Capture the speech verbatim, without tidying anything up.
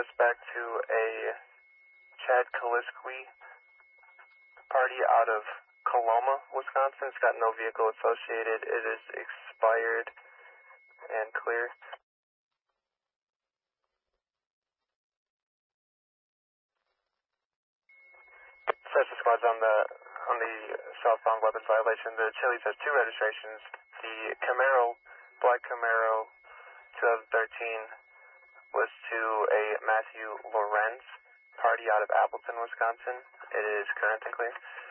back to a Chad Kaliskwi party out of Coloma, Wisconsin. It's got no vehicle associated. It is expired and clear. Special squads on the on the southbound weapons violation. The Chili's has two registrations. The Camaro, black Camaro, twenty thirteen, was to a Matthew Lorenz party out of Appleton, Wisconsin. It is current and clear.